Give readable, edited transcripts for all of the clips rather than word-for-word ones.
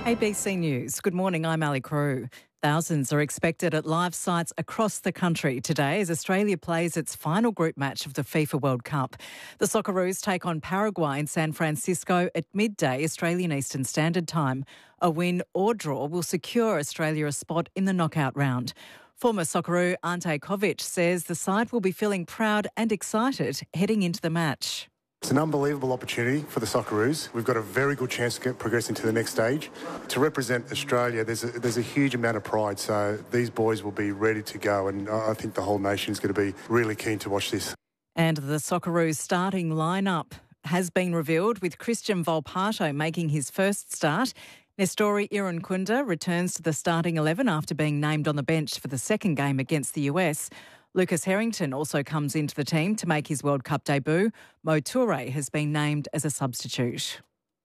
ABC News. Good morning, I'm Ali Crew. Thousands are expected at live sites across the country today as Australia plays its final group match of the FIFA World Cup. The Socceroos take on Paraguay in San Francisco at midday Australian Eastern Standard Time. A win or draw will secure Australia a spot in the knockout round. Former Socceroo Ante Covic says the side will be feeling proud and excited heading into the match. It's an unbelievable opportunity for the Socceroos. We've got a very good chance to progress into the next stage. To represent Australia, there's a huge amount of pride, so these boys will be ready to go, and I think the whole nation is going to be really keen to watch this. And the Socceroos starting lineup has been revealed, with Christian Volpato making his first start. Nestori Irankunda returns to the starting 11 after being named on the bench for the second game against the US. Lucas Harrington also comes into the team to make his World Cup debut. Mo Toure has been named as a substitute.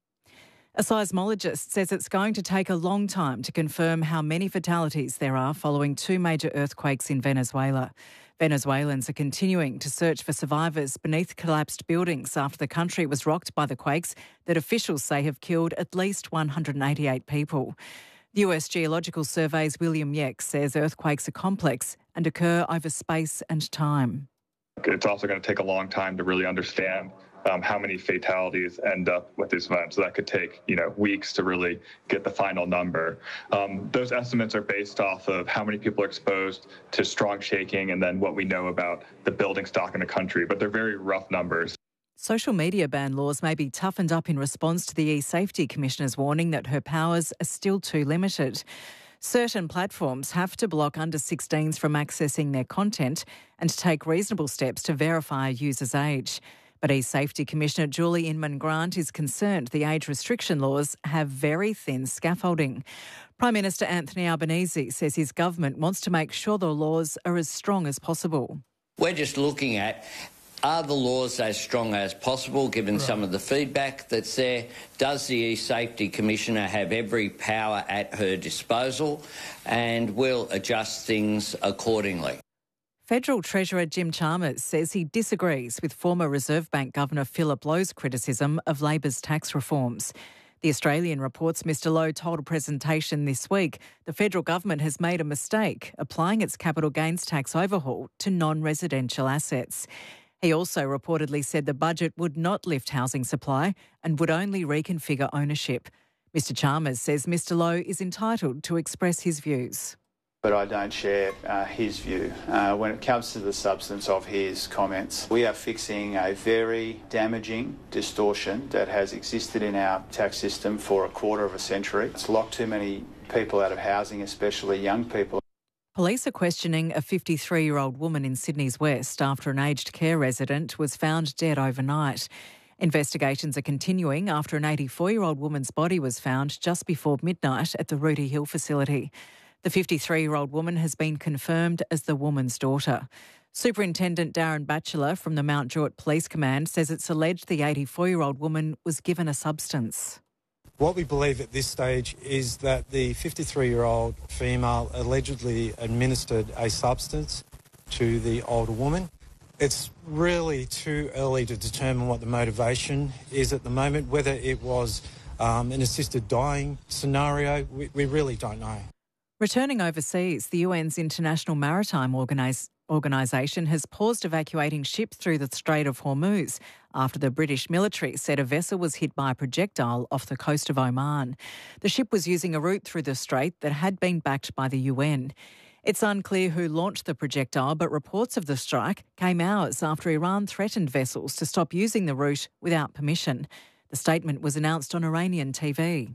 A seismologist says it's going to take a long time to confirm how many fatalities there are following two major earthquakes in Venezuela. Venezuelans are continuing to search for survivors beneath collapsed buildings after the country was rocked by the quakes that officials say have killed at least 188 people. The US Geological Survey's William Yeck says earthquakes are complex and occur over space and time. It's also going to take a long time to really understand how many fatalities end up with this event. So that could take, weeks to really get the final number. Those estimates are based off of how many people are exposed to strong shaking and then what we know about the building stock in the country, but they're very rough numbers. Social media ban laws may be toughened up in response to the E-Safety Commissioner's warning that her powers are still too limited. Certain platforms have to block under-16s from accessing their content and take reasonable steps to verify a user's age. But E-Safety Commissioner Julie Inman-Grant is concerned the age restriction laws have very thin scaffolding. Prime Minister Anthony Albanese says his government wants to make sure the laws are as strong as possible. We're just looking at, are the laws as strong as possible, given some of the feedback that's there? Does the E-Safety Commissioner have every power at her disposal? And we'll adjust things accordingly. Federal Treasurer Jim Chalmers says he disagrees with former Reserve Bank Governor Philip Lowe's criticism of Labor's tax reforms. The Australian reports Mr Lowe told a presentation this week the federal government has made a mistake applying its capital gains tax overhaul to non-residential assets. He also reportedly said the budget would not lift housing supply and would only reconfigure ownership. Mr Chalmers says Mr Lowe is entitled to express his views. But I don't share his view. When it comes to the substance of his comments, we are fixing a very damaging distortion that has existed in our tax system for a quarter of a century. It's locked too many people out of housing, especially young people. Police are questioning a 53-year-old woman in Sydney's West after an aged care resident was found dead overnight. Investigations are continuing after an 84-year-old woman's body was found just before midnight at the Rooty Hill facility. The 53-year-old woman has been confirmed as the woman's daughter. Superintendent Darren Batchelor from the Mount Druitt Police Command says it's alleged the 84-year-old woman was given a substance. What we believe at this stage is that the 53-year-old female allegedly administered a substance to the older woman. It's really too early to determine what the motivation is at the moment. Whether it was an assisted dying scenario, we really don't know. Returning overseas, the UN's International Maritime Organisation has paused evacuating ships through the Strait of Hormuz after the British military said a vessel was hit by a projectile off the coast of Oman. The ship was using a route through the strait that had been backed by the UN. It's unclear who launched the projectile, but reports of the strike came hours after Iran threatened vessels to stop using the route without permission. The statement was announced on Iranian TV.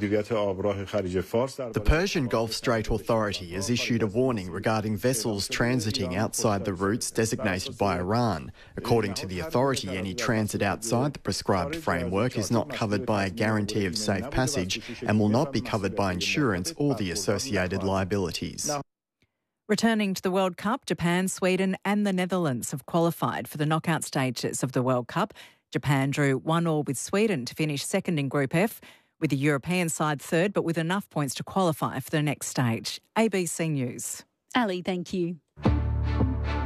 The Persian Gulf Strait Authority has issued a warning regarding vessels transiting outside the routes designated by Iran. According to the authority, any transit outside the prescribed framework is not covered by a guarantee of safe passage and will not be covered by insurance or the associated liabilities. Returning to the World Cup, Japan, Sweden and the Netherlands have qualified for the knockout stages of the World Cup. Japan drew 1-1 with Sweden to finish second in Group F, with the European side third, but with enough points to qualify for the next stage. ABC News. Ali, thank you.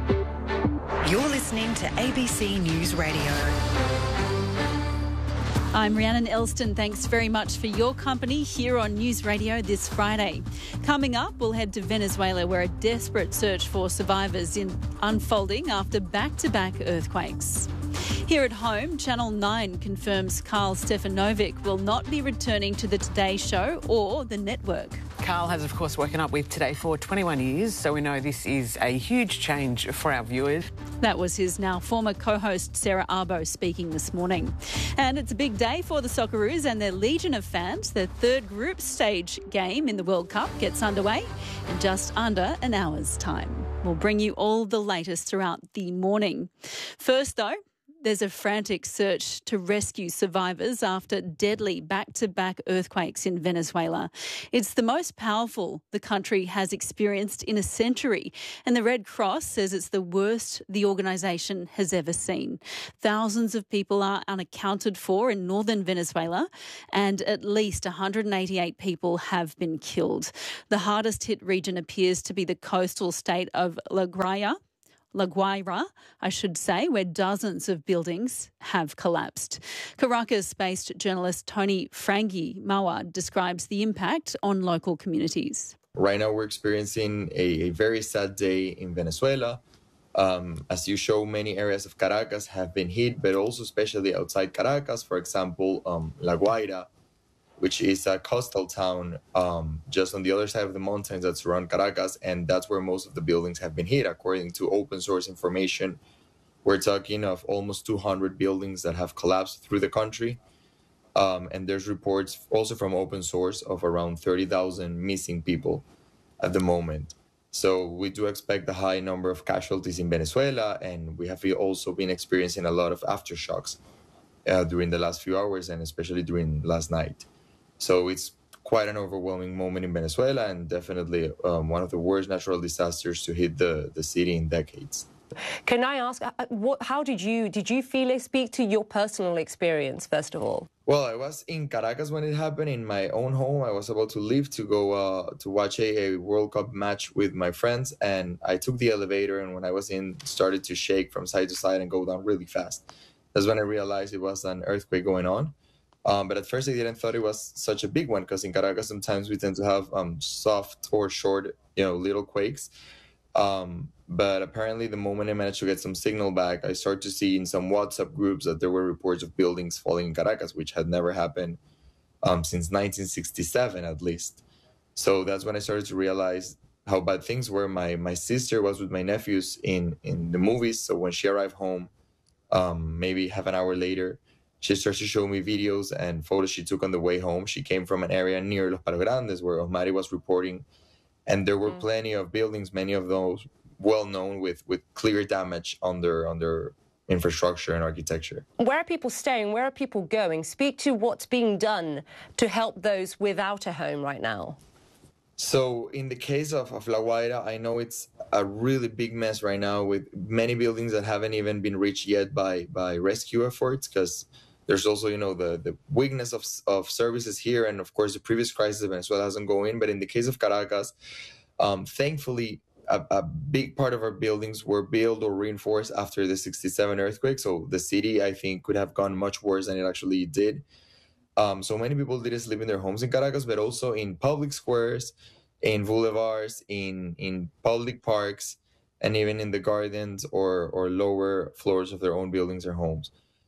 You're listening to ABC News Radio. I'm Rhiannon Elston. Thanks very much for your company here on News Radio this Friday. Coming up, we'll head to Venezuela, where a desperate search for survivors is unfolding after back-to-back earthquakes. Here at home, Channel 9 confirms Karl Stefanovic will not be returning to the Today Show or the network. Karl has, of course, woken up with Today for 21 years, so we know this is a huge change for our viewers. That was his now former co-host Sarah Arbo speaking this morning. And it's a big day for the Socceroos and their legion of fans. Their third group stage game in the World Cup gets underway in just under an hour's time. We'll bring you all the latest throughout the morning. First, though, there's a frantic search to rescue survivors after deadly back-to-back earthquakes in Venezuela. It's the most powerful the country has experienced in a century, and the Red Cross says it's the worst the organisation has ever seen. Thousands of people are unaccounted for in northern Venezuela, and at least 188 people have been killed. The hardest hit region appears to be the coastal state of La Guaira, where dozens of buildings have collapsed. Caracas-based journalist Tony Frangi Mawad describes the impact on local communities. Right now we're experiencing a very sad day in Venezuela. As you show, many areas of Caracas have been hit, but also especially outside Caracas, for example, La Guaira, which is a coastal town just on the other side of the mountains that surround Caracas, and that's where most of the buildings have been hit. According to open source information, we're talking of almost 200 buildings that have collapsed through the country, and there's reports also from open source of around 30,000 missing people at the moment. So we do expect a high number of casualties in Venezuela, and we have also been experiencing a lot of aftershocks during the last few hours, and especially during last night. So it's quite an overwhelming moment in Venezuela, and definitely one of the worst natural disasters to hit the city in decades. Can I ask, how did you feel it? Speak to your personal experience, first of all. Well, I was in Caracas when it happened, in my own home. I was about to leave to go to watch a World Cup match with my friends, and I took the elevator, and when I was in, started to shake from side to side and go down really fast. That's when I realized it was an earthquake going on. But at first I didn't thought it was such a big one, because in Caracas sometimes we tend to have soft or short, little quakes. But apparently the moment I managed to get some signal back, I started to see in some WhatsApp groups that there were reports of buildings falling in Caracas, which had never happened since 1967 at least. So that's when I started to realize how bad things were. My sister was with my nephews in the movies, so when she arrived home, maybe half an hour later, she starts to show me videos and photos she took on the way home. She came from an area near Los Palos Grandes where Osmari was reporting, and there were plenty of buildings, many of those well-known with clear damage on their infrastructure and architecture. Where are people staying? Where are people going? Speak to what's being done to help those without a home right now. So in the case of La Guaira, I know it's a really big mess right now with many buildings that haven't even been reached yet by rescue efforts, because there's also, the weakness of services here. And of course, the previous crisis Venezuela hasn't gone in. But in the case of Caracas, thankfully, a big part of our buildings were built or reinforced after the 67 earthquake. So the city, I think, could have gone much worse than it actually did. So many people didn't sleep in their homes in Caracas, but also in public squares, in boulevards, in public parks, and even in the gardens or lower floors of their own buildings or homes.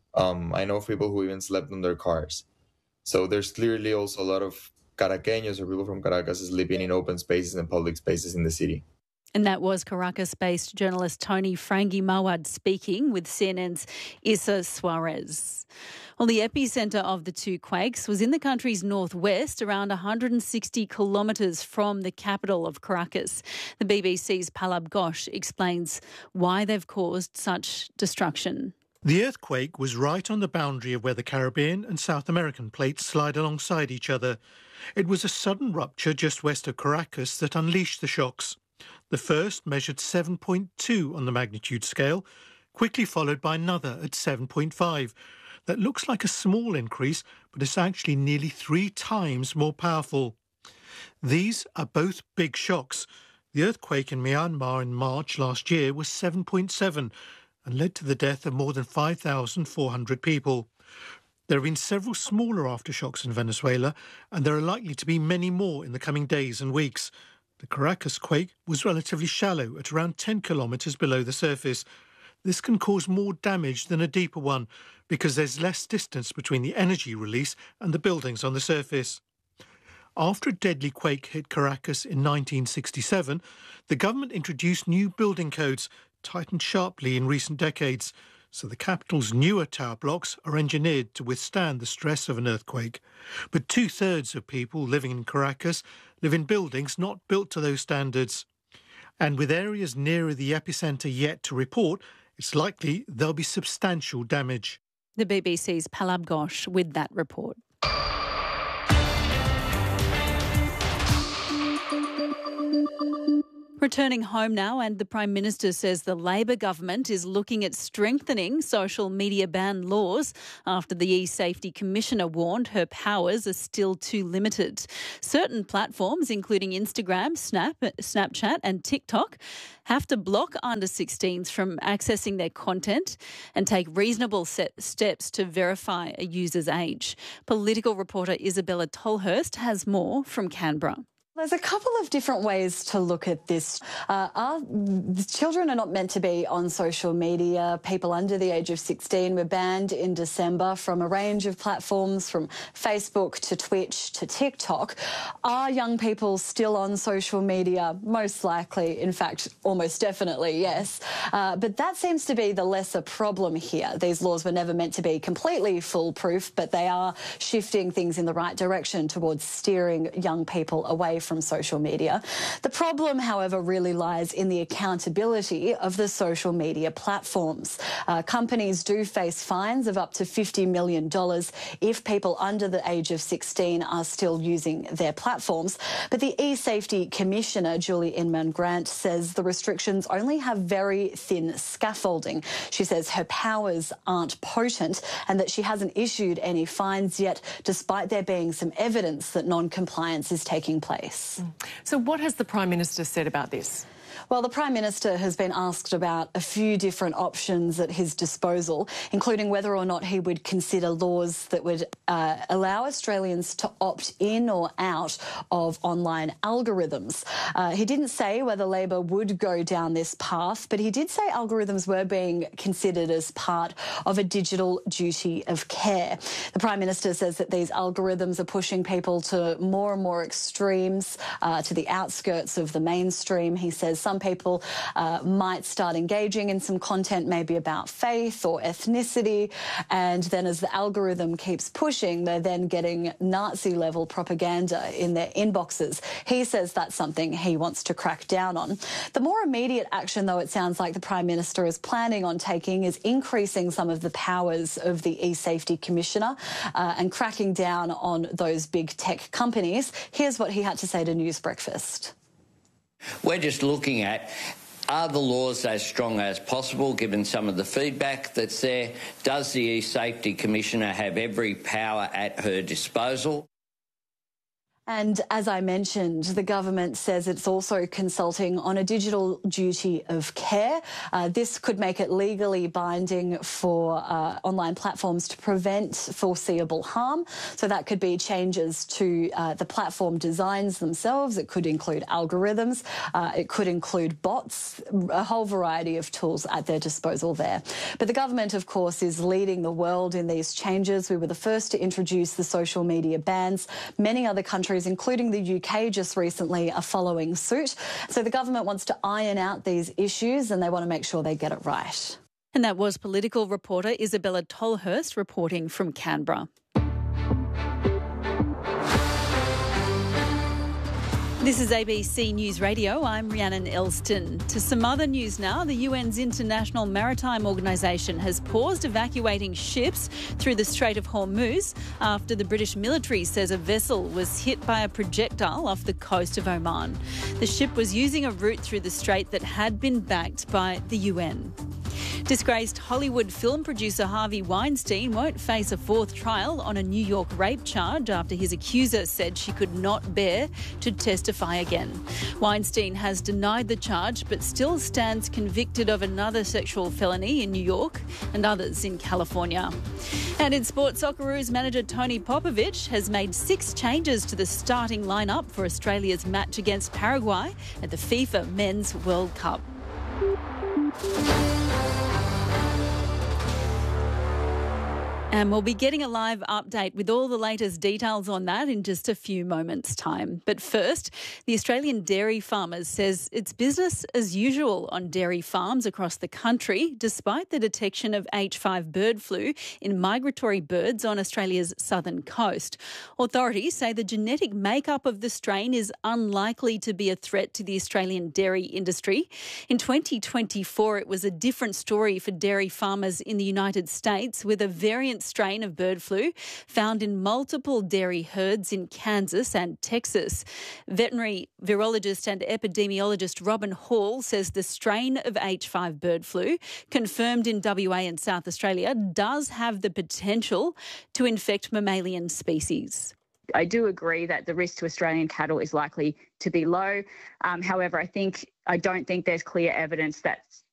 I know of people who even slept in their cars. So there's clearly also a lot of Caraqueños or people from Caracas sleeping in open spaces and public spaces in the city. And that was Caracas-based journalist Tony Frangi Mawad speaking with CNN's Issa Suarez. Well, the epicentre of the two quakes was in the country's northwest, around 160 kilometres from the capital of Caracas. The BBC's Palab Ghosh explains why they've caused such destruction. The earthquake was right on the boundary of where the Caribbean and South American plates slide alongside each other. It was a sudden rupture just west of Caracas that unleashed the shocks. The first measured 7.2 on the magnitude scale, quickly followed by another at 7.5. That looks like a small increase, but it's actually nearly 3 times more powerful. These are both big shocks. The earthquake in Myanmar in March last year was 7.7 and led to the death of more than 5,400 people. There have been several smaller aftershocks in Venezuela, and there are likely to be many more in the coming days and weeks. The Caracas quake was relatively shallow at around 10 kilometres below the surface. This can cause more damage than a deeper one because there's less distance between the energy release and the buildings on the surface. After a deadly quake hit Caracas in 1967, the government introduced new building codes, tightened sharply in recent decades, so the capital's newer tower blocks are engineered to withstand the stress of an earthquake. But 2/3 of people living in Caracas live in buildings not built to those standards. And with areas nearer the epicentre yet to report, it's likely there'll be substantial damage. The BBC's Palab Ghosh with that report. Returning home now, and the Prime Minister says the Labor government is looking at strengthening social media ban laws after the e-Safety Commissioner warned her powers are still too limited. Certain platforms, including Instagram, Snapchat and TikTok, have to block under-16s from accessing their content and take reasonable steps to verify a user's age. Political reporter Isabella Tolhurst has more from Canberra. There's a couple of different ways to look at this. Children are not meant to be on social media. People under the age of 16 were banned in December from a range of platforms, from Facebook to Twitch to TikTok. Are young people still on social media? Most likely, in fact, almost definitely, yes. But that seems to be the lesser problem here. These laws were never meant to be completely foolproof, but they are shifting things in the right direction towards steering young people away from social media. The problem, however, really lies in the accountability of the social media platforms. Companies do face fines of up to $50 million if people under the age of 16 are still using their platforms. But the e-Safety Commissioner, Julie Inman-Grant, says the restrictions only have very thin scaffolding. She says her powers aren't potent and that she hasn't issued any fines yet, despite there being some evidence that non-compliance is taking place. So what has the Prime Minister said about this? Well, the Prime Minister has been asked about a few different options at his disposal, including whether or not he would consider laws that would allow Australians to opt in or out of online algorithms. He didn't say whether Labor would go down this path, but he did say algorithms were being considered as part of a digital duty of care. The Prime Minister says that these algorithms are pushing people to more and more extremes, to the outskirts of the mainstream. He says some people might start engaging in some content maybe about faith or ethnicity, and then as the algorithm keeps pushing, they're then getting Nazi-level propaganda in their inboxes. He says that's something he wants to crack down on. The more immediate action, though, it sounds like the Prime Minister is planning on taking is increasing some of the powers of the e-Safety Commissioner and cracking down on those big tech companies. Here's what he had to say to News Breakfast. We're just looking at, are the laws as strong as possible, given some of the feedback that's there? Does the e-Safety Commissioner have every power at her disposal? And as I mentioned, the government says it's also consulting on a digital duty of care. This could make it legally binding for online platforms to prevent foreseeable harm. So that could be changes to the platform designs themselves. It could include algorithms. It could include bots, a whole variety of tools at their disposal there. But the government, of course, is leading the world in these changes. We were the first to introduce the social media bans. Many other countries, including the UK just recently, are following suit. So the government wants to iron out these issues and they want to make sure they get it right. And that was political reporter Isabella Tolhurst reporting from Canberra. This is ABC News Radio. I'm Rhiannon Elston. To some other news now. The UN's International Maritime Organisation has paused evacuating ships through the Strait of Hormuz after the British military says a vessel was hit by a projectile off the coast of Oman. The ship was using a route through the strait that had been backed by the UN. Disgraced Hollywood film producer Harvey Weinstein won't face a fourth trial on a New York rape charge after his accuser said she could not bear to testify again. Weinstein has denied the charge but still stands convicted of another sexual felony in New York and others in California. And in sport, Socceroos manager Tony Popovic has made 6 changes to the starting lineup for Australia's match against Paraguay at the FIFA Men's World Cup. And we'll be getting a live update with all the latest details on that in just a few moments' time. But first, the Australian Dairy Farmers says it's business as usual on dairy farms across the country, despite the detection of H5 bird flu in migratory birds on Australia's southern coast. Authorities say the genetic makeup of the strain is unlikely to be a threat to the Australian dairy industry. In 2024, it was a different story for dairy farmers in the United States, with a variant strain of bird flu found in multiple dairy herds in Kansas and Texas. Veterinary virologist and epidemiologist Robin Hall says the strain of H5 bird flu, confirmed in WA and South Australia, does have the potential to infect mammalian species. I do agree that the risk to Australian cattle is likely to be low. However, I don't think there's clear evidence that